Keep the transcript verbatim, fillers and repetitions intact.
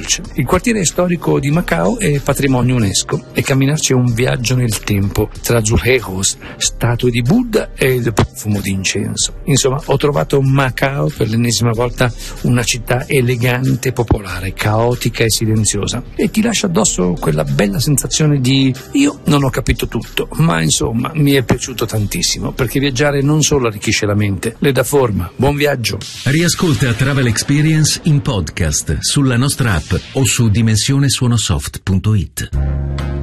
dolce. Il quartiere storico di Macao è patrimonio UNESCO e camminarci è un viaggio nel tempo tra azuleros, statue di Buddha e il profumo di incenso. Insomma, ho trovato Macao per l'ennesima volta una città elegante, popolare, caotica e silenziosa, e ti lascia addosso quella bella sensazione di io non ho capito tutto, ma insomma mi è piaciuto tantissimo, perché viaggiare non solo arricchisce la mente, le dà forma. Buon viaggio. Riascolta Travel Experience in podcast sulla nostra app o su dimensione suonosoft punto it.